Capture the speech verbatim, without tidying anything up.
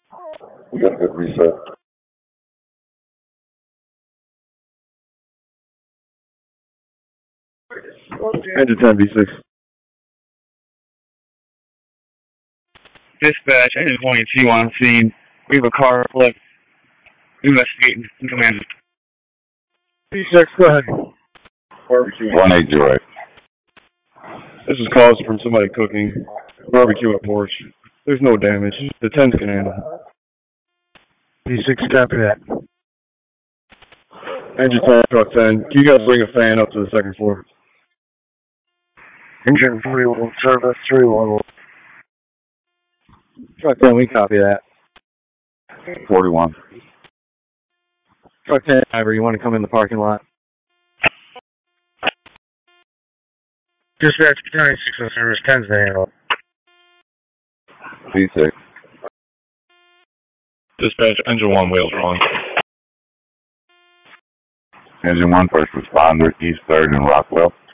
We got a good reset. Engine ten, V six. Dispatch, engine twenty-two on scene. We have a car flip. Investigating. Command. V six, go ahead. Barbecue. one eight zero eight. This is calls from somebody cooking. Barbecue at porch. There's no damage. The tens can handle it. V six, copy that. Engine ten, truck ten. Can you guys bring a fan up to the second floor? Engine three will service three one one. Truck ten, we copy that. forty-one. Truck ten, driver, you want to come in the parking lot? Dispatch ninety-six on service, tens to handle. V six. Dispatch, engine one wheels wrong. Engine one, first responder, East third and Rockwell.